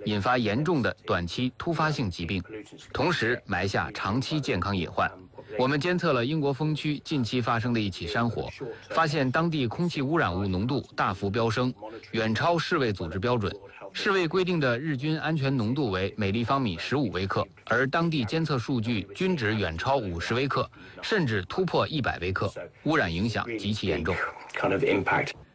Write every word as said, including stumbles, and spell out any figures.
引发严重的短期突发性疾病，同时埋下长期健康隐患。我们监测了英国风区近期发生的一起山火，发现当地空气污染物浓度大幅飙升，远超世卫组织标准。世卫规定的日均安全浓度为每立方米十五微克，而当地监测数据均值远超五十微克，甚至突破一百微克，污染影响极其严重。